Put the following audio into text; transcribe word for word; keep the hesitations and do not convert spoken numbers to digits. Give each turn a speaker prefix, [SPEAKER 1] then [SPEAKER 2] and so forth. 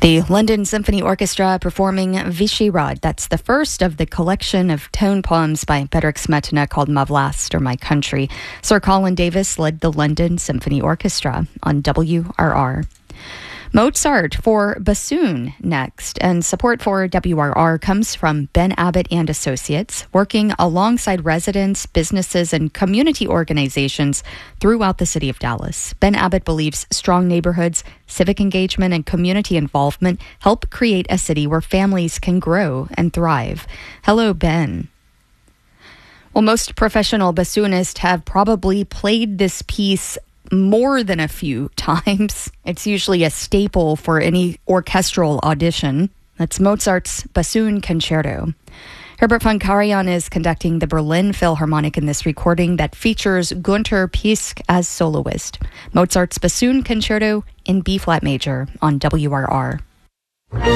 [SPEAKER 1] The London Symphony Orchestra performing Vyšehrad. That's the first of the collection of tone poems by Bedřich Smetana called Ma Vlast, or My Country. Sir Colin Davis led the London Symphony Orchestra on W R R. Mozart for bassoon next, and support for W R R comes from Ben Abbott and Associates, working alongside residents, businesses, and community organizations throughout the city of Dallas. Ben Abbott believes strong neighborhoods, civic engagement, and community involvement help create a city where families can grow and thrive. Hello, Ben. Well, most professional bassoonists have probably played this piece more than a few times. It's usually a staple for any orchestral audition. That's Mozart's Bassoon Concerto. Herbert von Karajan is conducting the Berlin Philharmonic in this recording that features Günter Piësk as soloist. Mozart's Bassoon Concerto in B-flat major on W R R.